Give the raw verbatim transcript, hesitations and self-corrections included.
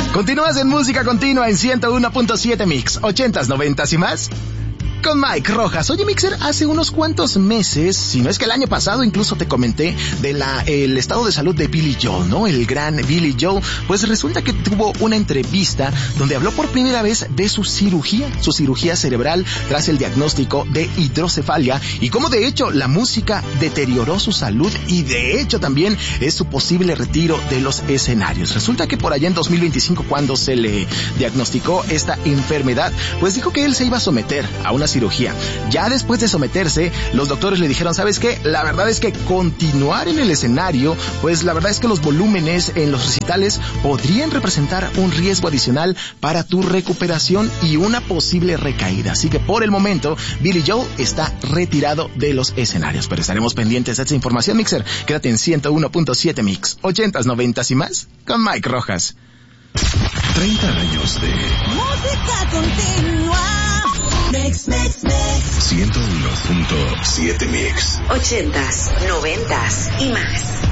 Continúas en Música Continua en ciento uno punto siete Mix, ochentas, noventas y más. Con Mike Rojas. Oye, Mixer, hace unos cuantos meses, si no es que el año pasado, incluso te comenté de la el estado de salud de Billy Joel, ¿no? El gran Billy Joel. Pues resulta que tuvo una entrevista donde habló por primera vez de su cirugía, su cirugía cerebral tras el diagnóstico de hidrocefalia y cómo de hecho la música deterioró su salud y de hecho también es su posible retiro de los escenarios. Resulta que por allá en dos mil veinticinco, cuando se le diagnosticó esta enfermedad, pues dijo que él se iba a someter a una cirugía. Ya después de someterse, los doctores le dijeron, ¿sabes qué? La verdad es que continuar en el escenario, pues la verdad es que los volúmenes en los recitales podrían representar un riesgo adicional para tu recuperación y una posible recaída. Así que por el momento, Billy Joel está retirado de los escenarios. Pero estaremos pendientes de esta información, Mixer. Quédate en ciento uno punto siete Mix, ochentas, noventas y más, con Mike Rojas. treinta años de Música Continua. Mix, mix, mix. ciento uno punto siete Mix. Ochentas, noventas y más.